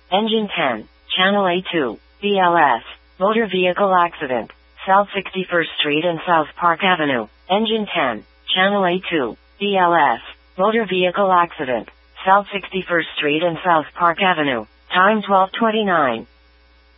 Engine 10, Channel A2, BLS, motor vehicle accident, South 61st Street and South Park Avenue. Engine 10, Channel A2, BLS, motor vehicle accident, South 61st Street and South Park Avenue. Time 12:29.